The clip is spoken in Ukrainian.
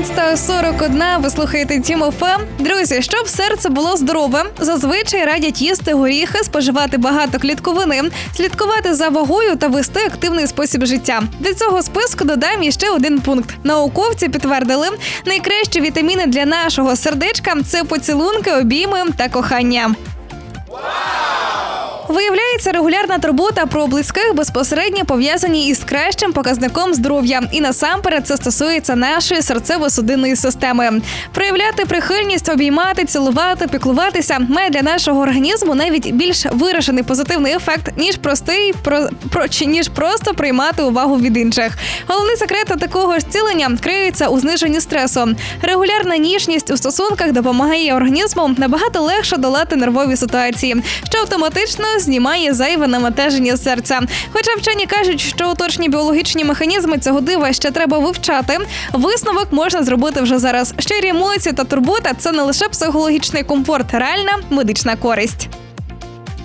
19:41, ви слухаєте Тім ФМ. Друзі, щоб серце було здоровим, зазвичай радять їсти горіхи, споживати багато клітковини, слідкувати за вагою та вести активний спосіб життя. До цього списку додам іще один пункт. Науковці підтвердили, найкращі вітаміни для нашого сердечка – це поцілунки, обійми та кохання. Виявляється, регулярна турбота про близьких безпосередньо пов'язані із кращим показником здоров'я. І насамперед це стосується нашої серцево-судинної системи. Проявляти прихильність, обіймати, цілувати, піклуватися має для нашого організму навіть більш виражений позитивний ефект, ніж просто приймати увагу від інших. Головний секрет такого ж зцілення криється у зниженні стресу. Регулярна ніжність у стосунках допомагає організму набагато легше долати нервові ситуації, що автоматично знімає зайве навантаження серця. Хоча вчені кажуть, що точні біологічні механізми цього дива ще треба вивчати, висновок можна зробити вже зараз. Щирі емоції та турбота – це не лише психологічний комфорт, реальна медична користь.